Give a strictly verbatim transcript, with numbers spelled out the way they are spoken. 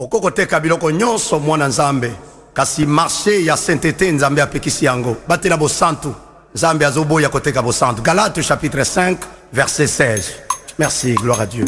okokoteka biloko nyonso mwana nzambe kasi marché ya sainteté nzambe apekisi yango batela bosantu nzambe azoboya koteka bosantu. Galates chapitre cinq verset seize. Merci, gloire à Dieu.